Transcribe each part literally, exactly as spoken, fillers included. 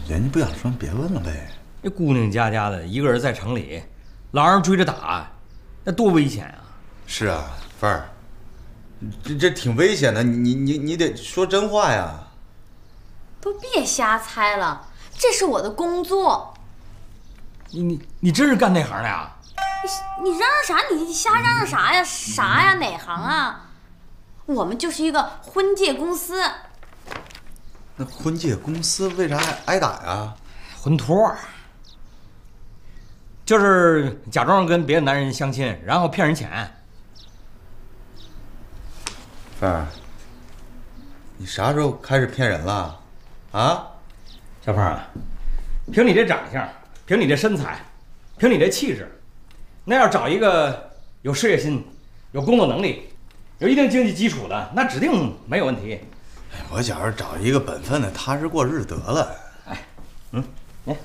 人家不想说，别问了呗。 这姑娘家家的，一个人在城里，狼人追着打，那多危险啊！ 是啊，范儿，这这挺危险的，你你你得说真话呀。 都别瞎猜了，这是我的工作。 你你你真是干那行的呀？ 你你嚷嚷啥？你瞎嚷嚷啥呀？啥呀？哪行啊？我们就是一个婚介公司。 那婚介公司为啥还挨打呀？ 婚托，就是假装跟别的男人相亲，然后骗人钱。 范儿，你啥时候开始骗人了？啊， 小凤啊，凭你这长相，凭你这身材，凭你这气质，那要找一个有事业心、有工作能力、有一定经济基础的，那指定没有问题。 我觉着找一个本分的、踏实过日子得了。 哎，嗯，来，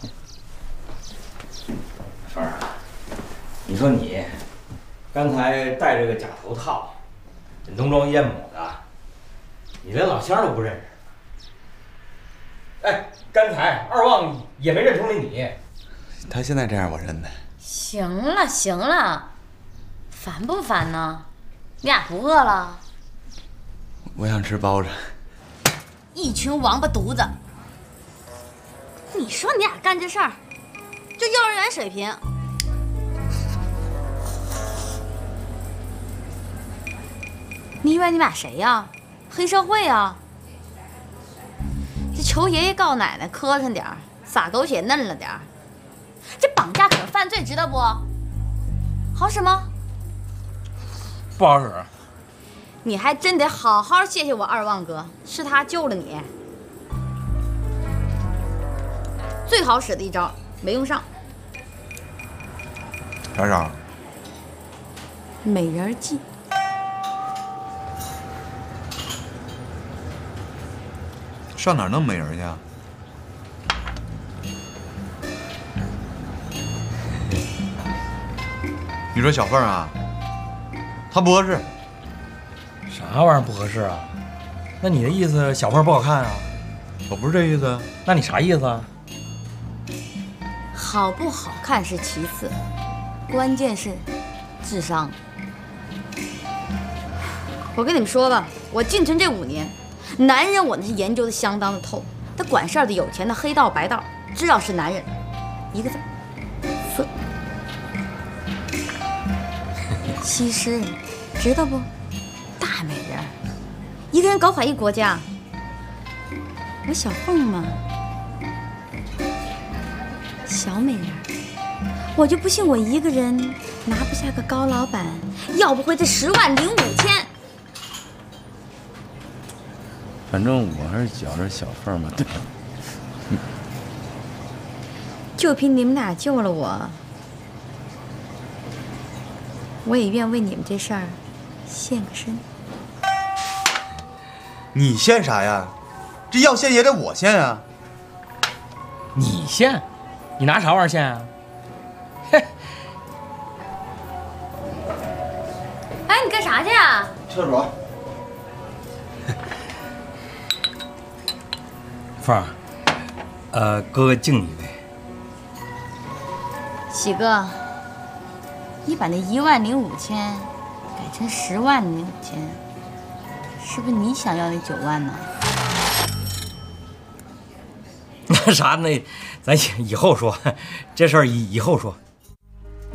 凤儿，你说你刚才戴着个假头套，浓妆艳抹的，你连老乡都不认识。哎，刚才二旺也没认出来你。 他现在这样，我认得。 行了行了，烦不烦呢？你俩不饿了？ 我想吃包子。 一群王八犊子！你说你俩干这事儿，就幼儿园水平。你以为你俩谁呀？黑社会呀？这求爷爷告奶奶磕碜点儿，撒狗血嫩了点儿。这绑架可是犯罪，知道不？好使吗？ 不好使。 你还真得好好谢谢我二旺哥，是他救了你。最好使的一招没用上。 啥招？ 美人计。 上哪儿弄美人去啊？你说小凤啊，她不合适。 啥玩意儿不合适啊？那你的意思小凤不好看啊？ 我不是这意思。 那你啥意思啊？ 好不好看是其次，关键是智商。我跟你们说吧，我进城这五年，男人我那是研究的相当的透。他管事儿的、有钱的、黑道白道，只要是男人，一个字：色。其实，知道不？大美人，一个人搞垮一国家。我小凤嘛，小美人，我就不信我一个人拿不下个高老板，要不回这十万零五千。 反正我还是觉着小凤嘛，对， 就凭你们俩救了我，我也愿为你们这事儿献个身。 你献啥呀？这要献也得我献啊！ 你献？你拿啥玩意儿献啊？嘿！ 哎，你干啥去啊？ 厕所。 凤儿，呃，哥哥敬你一杯。 喜哥，你把那一万零五千改成十万零五千，是不是你想要那九万呢？ 那啥，那咱以后说，这事儿以以后说。